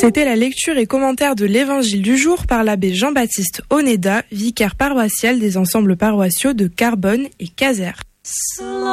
C'était la lecture et commentaire de l'évangile du jour par l'abbé Jean-Baptiste Oneda, vicaire paroissial des ensembles paroissiaux de Carbonne et Caser.